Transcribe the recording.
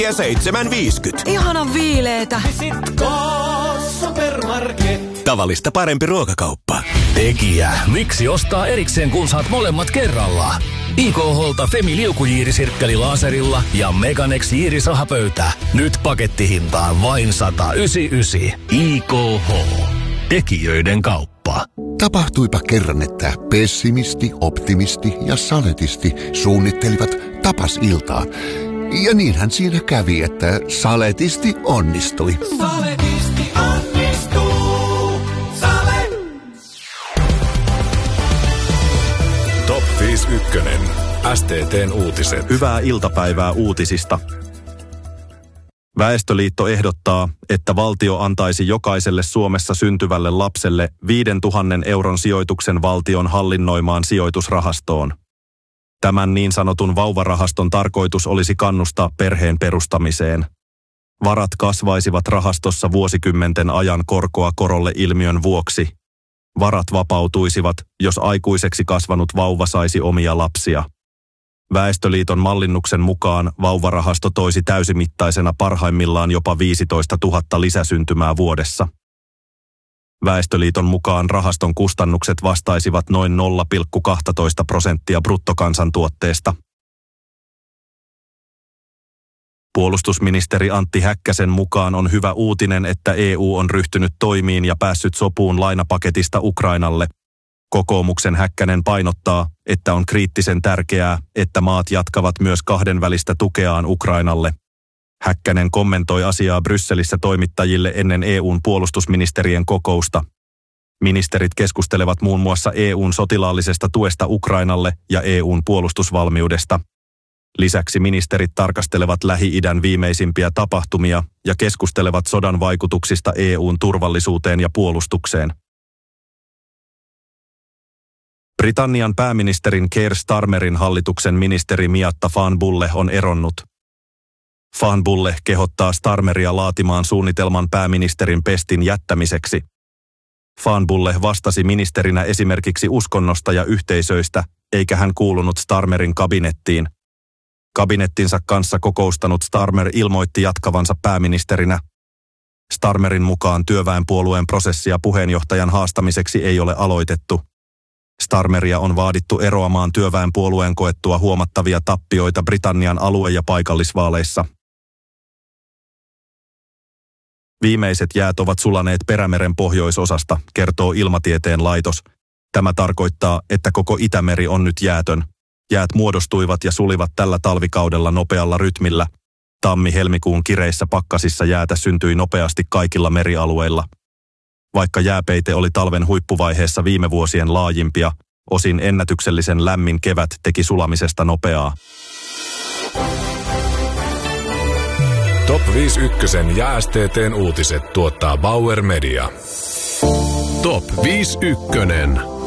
ja 7,50. Ihanan viileetä. Supermarket. Tavallista parempi ruokakauppa. Tekijä. Miksi ostaa erikseen, kun saat molemmat kerralla? IKH:lta Femi liukujiirisirkkeli laserilla ja Meganex jiirisahapöytä. Nyt pakettihintaan vain 199. IKH. Tekijöiden kauppa. Tapahtuipa kerran, että pessimisti, optimisti ja saletisti suunnittelivat tapasiltaa. Ja niinhän siinä kävi, että saletisti onnistui. Saletisti onnistuu. Sale. Top 51. STT:n uutiset. Hyvää iltapäivää uutisista. Väestöliitto ehdottaa, että valtio antaisi jokaiselle Suomessa syntyvälle lapselle 5 000 euron sijoituksen valtion hallinnoimaan sijoitusrahastoon. Tämän niin sanotun vauvarahaston tarkoitus olisi kannustaa perheen perustamiseen. Varat kasvaisivat rahastossa vuosikymmenten ajan korkoa korolle ilmiön vuoksi. Varat vapautuisivat, jos aikuiseksi kasvanut vauva saisi omia lapsia. Väestöliiton mallinnuksen mukaan vauvarahasto toisi täysimittaisena parhaimmillaan jopa 15 000 lisäsyntymää vuodessa. Väestöliiton mukaan rahaston kustannukset vastaisivat noin 0,12% bruttokansantuotteesta. Puolustusministeri Antti Häkkäsen mukaan on hyvä uutinen, että EU on ryhtynyt toimiin ja päässyt sopuun lainapaketista Ukrainalle. Kokoomuksen Häkkänen painottaa, että on kriittisen tärkeää, että maat jatkavat myös kahdenvälistä tukeaan Ukrainalle. Häkkänen kommentoi asiaa Brysselissä toimittajille ennen EUn puolustusministerien kokousta. Ministerit keskustelevat muun muassa EUn sotilaallisesta tuesta Ukrainalle ja EUn puolustusvalmiudesta. Lisäksi ministerit tarkastelevat Lähi-idän viimeisimpiä tapahtumia ja keskustelevat sodan vaikutuksista EUn turvallisuuteen ja puolustukseen. Britannian pääministerin Keir Starmerin hallituksen ministeri Miatta Fawn Bulle on eronnut. Fawn Bulle kehottaa Starmeria laatimaan suunnitelman pääministerin pestin jättämiseksi. Fawn Bulle vastasi ministerinä esimerkiksi uskonnosta ja yhteisöistä, eikä hän kuulunut Starmerin kabinettiin. Kabinettinsa kanssa kokoustanut Starmer ilmoitti jatkavansa pääministerinä. Starmerin mukaan työväenpuolueen prosessia puheenjohtajan haastamiseksi ei ole aloitettu. Starmeria on vaadittu eroamaan työväenpuolueen koettua huomattavia tappioita Britannian alue- ja paikallisvaaleissa. Viimeiset jäät ovat sulaneet Perämeren pohjoisosasta, kertoo Ilmatieteen laitos. Tämä tarkoittaa, että koko Itämeri on nyt jäätön. Jäät muodostuivat ja sulivat tällä talvikaudella nopealla rytmillä. Tammi-helmikuun kireissä pakkasissa jäätä syntyi nopeasti kaikilla merialueilla. Vaikka jääpeite oli talven huippuvaiheessa viime vuosien laajimpia, osin ennätyksellisen lämmin kevät teki sulamisesta nopeaa. Top 51 ja STT:n uutiset tuottaa Bauer Media. Top 51.